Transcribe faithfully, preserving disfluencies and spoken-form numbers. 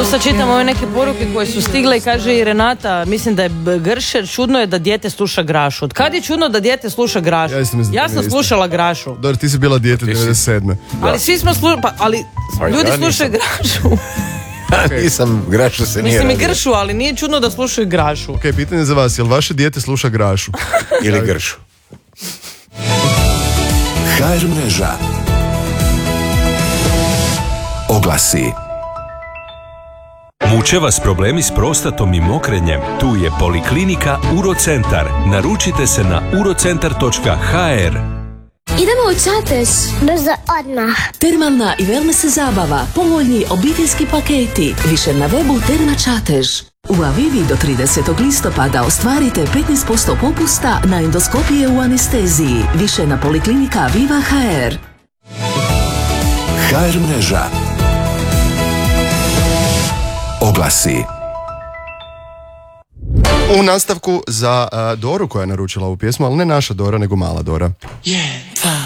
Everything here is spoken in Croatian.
Tu sad čitam ove neke poruke koje su stigle i kaže i Renata, mislim da je Gršer, čudno je da dijete sluša Grašu. Od kad je čudno da dijete sluša Grašu? Ja, mislim, ja sam slušala Grašu. Dobro, ti si bila dijete devedeset sedme. Ali svi smo slušali, pa, ali ljudi ja slušaju Grašu. Nisam, Grašu se nije Mislim i radio. Gršu, ali nije čudno da slušaju Grašu. Ok, pitanje za vas, jel vaše dijete sluša Grašu? Ili Gršu. ha er mreža. Oglasi. Muče vas problemi s prostatom i mokrenjem? Tu je Poliklinika Urocentar. Naručite se na urocentar točka ha er. Idemo u Čatež. Brzo, odmah. Termalna i wellness zabava, povoljni obiteljski paketi, više na webu Terma Čatež. U Avivi do tridesetog listopada ostvarite petnaest posto popusta na endoskopije u anesteziji, više na Poliklinika Viva ha er. ha er mreža. Oglasi. U nastavku za uh, Doru koja je naručila ovu pjesmu, ali ne naša Dora, nego mala Dora. Yeah.